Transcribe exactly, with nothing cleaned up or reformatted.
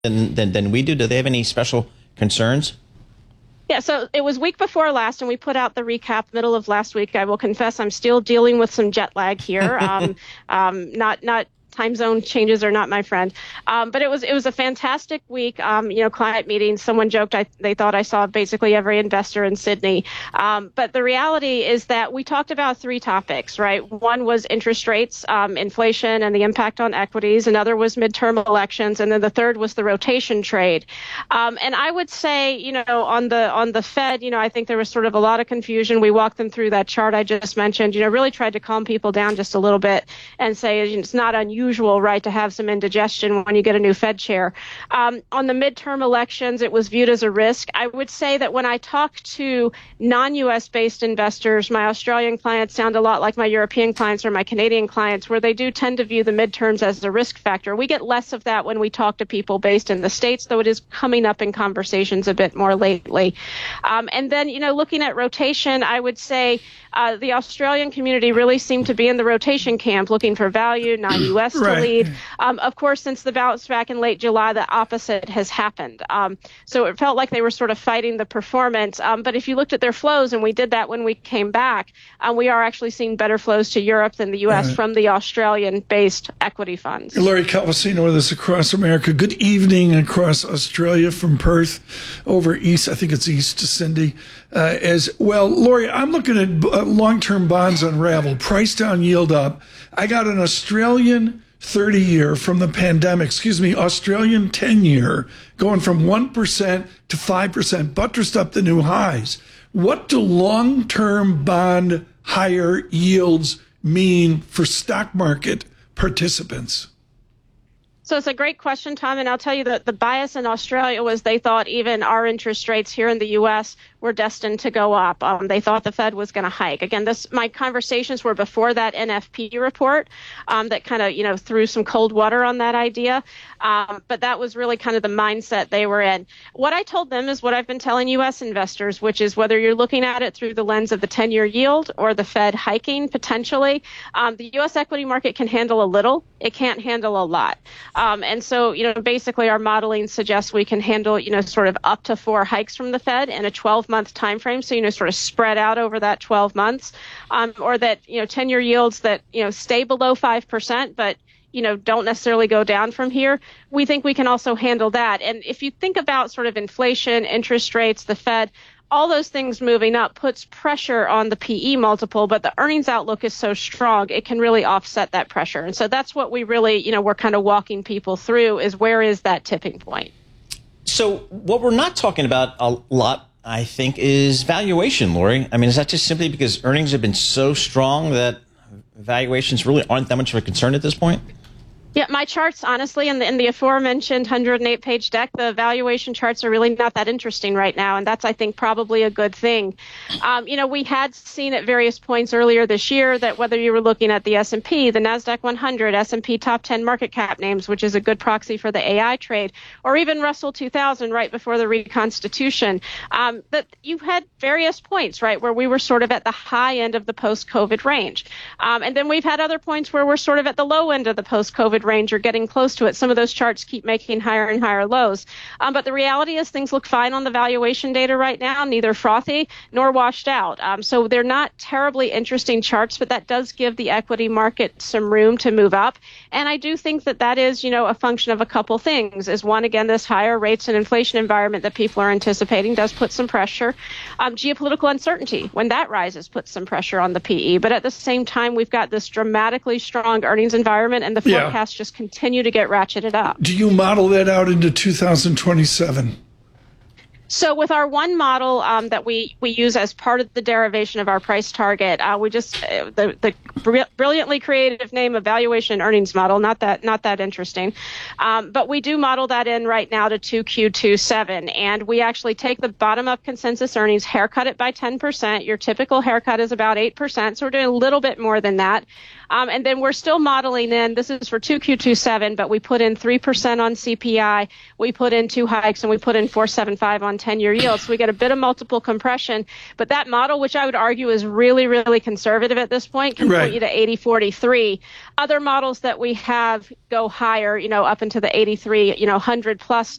than, than, than we do? Do they have any special concerns? Yeah, so it was week before last, and we put out the recap middle of last week. I will confess I'm still dealing with some jet lag here. um, um, not not time zone changes are not my friend. Um, but it was it was a fantastic week. Um, you know, client meetings. Someone joked I, they thought I saw basically every investor in Sydney. Um, but the reality is that we talked about three topics, right? One was interest rates, um, inflation, and the impact on equities. Another was midterm elections, and then the third was the rotation trade. Um, and I would say, you know, on the on the Fed, you know, I think there was sort of a lot of confusion. We walked them through that chart I just mentioned. You know, really tried to calm people down just a little bit and say you know, it's not unusual. Usual, right, to have some indigestion when you get a new Fed chair. Um, on the midterm elections, it was viewed as a risk. I would say that when I talk to non-U S based investors, my Australian clients sound a lot like my European clients or my Canadian clients, where they do tend to view the midterms as a risk factor. We get less of that when we talk to people based in the States, though it is coming up in conversations a bit more lately. Um, and then, you know, looking at rotation, I would say uh, the Australian community really seemed to be in the rotation camp, looking for value, non-U S to right. lead. Um, of course, since the bounce back in late July, the opposite has happened. Um, so it felt like they were sort of fighting the performance. Um, but if you looked at their flows, and we did that when we came back, um, we are actually seeing better flows to Europe than the U S right. from the Australian-based equity funds. Lori Calvasino with us across America. Good evening across Australia from Perth over east. I think it's east to Cindy uh, as well. Lori, I'm looking at uh, long-term bonds unravel, price down, yield up. I got an Australian thirty-year from the pandemic, excuse me, Australian ten-year going from one percent to five percent, buttressed up the new highs. What do long-term bond higher yields mean for stock market participants? So it's a great question, Tom, and I'll tell you that the bias in Australia was they thought even our interest rates here in the U S were destined to go up. Um, they thought the Fed was going to hike. Again, this my conversations were before that N F P report um, that kind of, you know, threw some cold water on that idea. Um, but that was really kind of the mindset they were in. What I told them is what I've been telling U S investors, which is whether you're looking at it through the lens of the ten-year yield or the Fed hiking potentially, um, the U S equity market can handle a little. It can't handle a lot. Um, and so, you know, basically our modeling suggests we can handle, you know, sort of up to four hikes from the Fed in a twelve-month time frame. So, you know, sort of spread out over that twelve months, um, or that, you know, ten-year yields that, you know, stay below five percent, but you know, don't necessarily go down from here. We think we can also handle that. And if you think about sort of inflation, interest rates, the Fed, all those things moving up puts pressure on the P E multiple, but the earnings outlook is so strong, it can really offset that pressure. And so that's what we really, you know, we're kind of walking people through is where is that tipping point? So what we're not talking about a lot, I think, is valuation, Lori. I mean, is that just simply because earnings have been so strong that valuations really aren't that much of a concern at this point? Yeah, my charts, honestly, in the, in the aforementioned one hundred eight page deck, the valuation charts are really not that interesting right now. And that's, I think, probably a good thing. Um, you know, we had seen at various points earlier this year that whether you were looking at the S and P, the NASDAQ one hundred, S and P top ten market cap names, which is a good proxy for the A I trade, or even Russell two thousand right before the reconstitution, um, that you had various points, right, where we were sort of at the high end of the post-COVID range. Um, and then we've had other points where we're sort of at the low end of the post-COVID range or getting close to it. Some of those charts keep making higher and higher lows. Um, but the reality is things look fine on the valuation data right now, neither frothy nor washed out. Um, so they're not terribly interesting charts, but that does give the equity market some room to move up. And I do think that that is, you know, a function of a couple things. Is one, again, this higher rates and inflation environment that people are anticipating does put some pressure. Um, geopolitical uncertainty, when that rises, puts some pressure on the P E. But at the same time, we've got this dramatically strong earnings environment and the forecast yeah. just continue to get ratcheted up. Do you model that out into two thousand twenty-seven? So with our one model um, that we, we use as part of the derivation of our price target, uh, we just uh, the the br- brilliantly creative name of valuation and earnings model. Not that not that interesting, um, but we do model that in right now to two Q twenty-seven, and we actually take the bottom up consensus earnings, haircut it by ten percent. Your typical haircut is about eight percent, so we're doing a little bit more than that. Um, and then we're still modeling in, this is for two Q twenty-seven, but we put in three percent on C P I, we put in two hikes, and we put in four point seven five on ten-year yield. So we get a bit of multiple compression. But that model, which I would argue is really, really conservative at this point, can Right. point you to eighty forty-three. Other models that we have go higher, you know, up into the eighty-three, you know, one hundred plus